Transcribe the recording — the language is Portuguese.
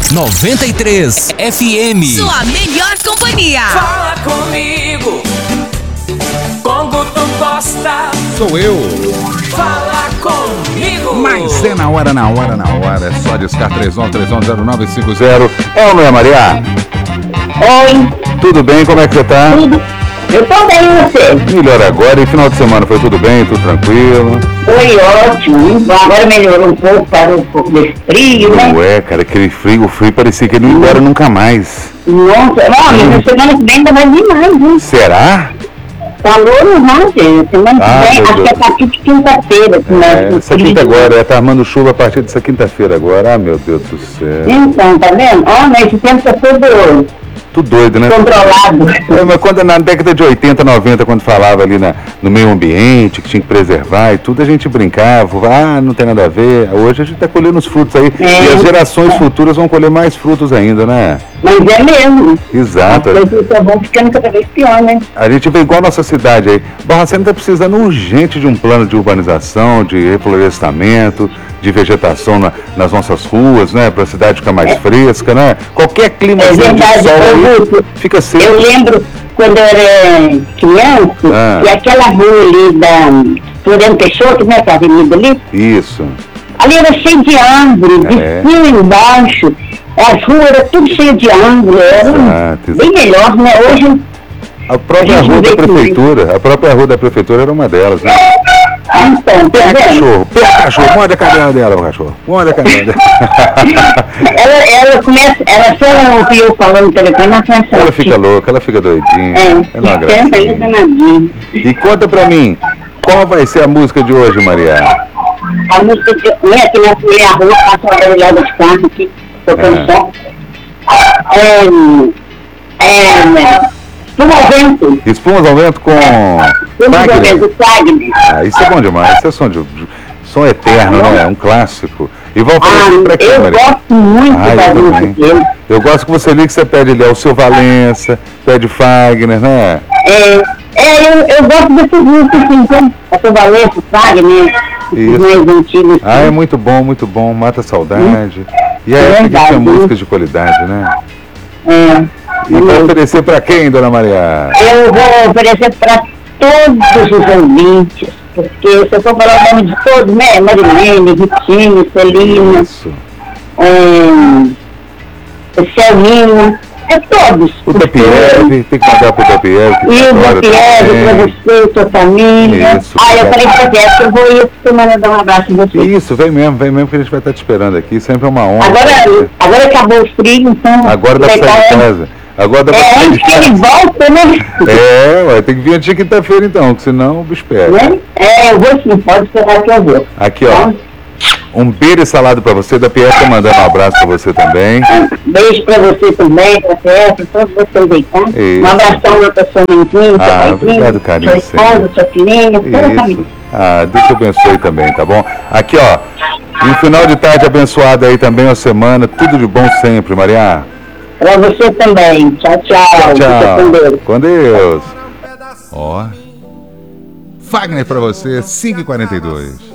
93 FM. Sua melhor companhia. Fala comigo, como tu gosta. Sou eu. Fala comigo. Mas é na hora. É só discar 39390950. É ou não é, Maria? Oi, Tudo bem? Como é que você tá? tudo? Eu tô bem, e você? Melhor agora. E final de semana foi tudo bem? Tudo tranquilo? Foi ótimo. Agora melhorou um pouco, parou um pouco desse frio, né? Ué, cara, aquele frio, o frio parecia que ele não ia embora nunca mais. Nossa, mas na semana que vem ainda vai vir mais, hein? Será? Calor não, gente. Semana Ah, que vem, meu acho que Deus. é a partir de quinta-feira. Essa quinta agora, tá armando chuva a partir dessa quinta-feira agora. Ah, meu Deus do céu. Então, tá vendo? Ó, mas esse tempo tá todo Tudo doido, né? controlado. Mas quando na década de 80, 90, quando falava ali no meio ambiente, que tinha que preservar e tudo, a gente brincava, não tem nada a ver. Hoje a gente tá colhendo os frutos aí. É. E as gerações futuras vão colher mais frutos ainda, né? Mas é mesmo. Exato. As coisas só vão ficando cada vez pior, né? A gente vê igual a nossa cidade aí. Barbacena está precisando urgente de um plano de urbanização, de reflorestamento, de vegetação nas nossas ruas, né? Para a cidade ficar mais fresca, né? Qualquer clima É de verdade, sol aí Augusto. fica seco. Eu lembro quando eu era criança, e aquela rua ali da Floriano Peixoto, né, que é a avenida ali, Isso. ali era cheio de árvore, de É. cima e embaixo, as ruas eram tudo cheio de árvore, era Exato, bem melhor, né? Hoje, A própria A gente rua da vê que- prefeitura, era uma delas, né? então, tá Pega vendo? cachorro, morde a cadela dela, o cachorro. Morde a cadela dela. Ela começa, ela só ouviu eu falando no telefone, ela começa a Ela fica louca, ela fica doidinha. É uma senta aí, gracinha. danadinho. E conta pra mim, qual vai ser a música de hoje, Maria? A música que eu aqui na minha rua, passa uma barulhada de carro aqui, tocando som. Espuma ao vento. Espumas ao vento com Espuma ao Wagner? vento, Wagner. Ah, isso é bom demais, isso é som eterno, né? Um clássico. E vão oferecer pra quem, Eu Maria? gosto muito Ah, da eu música também. dele. Eu gosto que você liga, que você pede ali, o seu Valença, pede Fagner, né? Eu gosto desses músicos assim, como a Sua Valença, Wagner, Isso. os mais antigos. Ah, é muito bom, mata a saudade. E aí, que Verdade, tinha hein? músicas de qualidade, né? E vai Eu oferecer pra quem, dona Maria? vou oferecer para todos os ouvintes, porque se eu for falar o nome de todos, né? Marilene, Ritinho, Celina, Isso. Selminha, todos. O Tapiev, tem que mandar pro Tapiev. que E o adora Gutierrez também. para você, sua família. Isso, Eu falei pra você que eu vou ir essa semana dar um abraço em você. Isso, vem mesmo, que a gente vai estar te esperando aqui. Sempre é uma honra. Agora acabou o frio, então. Agora dá pra sair de casa. Agora dá pra sair de Antes que ele casa. volta, né? Ué, tem que vir antes de quinta-feira então, que senão o bicho pega. Né? Eu vou sim, pode esperar que eu vou. Aqui, ó. Um beijo salado pra você, da Pierre tá mandando um abraço pra você também. Beijo pra você também, pra Fé, pra todos vocês aí, tá? Isso. Um abração lá pra sua mãezinha, seu paizinho, Obrigado, carinho, sua esposa, sua filhinha, toda a Isso. família. Deus te abençoe também, tá bom? Aqui, ó. E um final de tarde abençoado aí também, uma semana. Tudo de bom sempre, Maria. Pra você também. Tchau, tchau. Fica com Deus. Tchau. Com Deus. Ó. Fagner pra você, 5h42.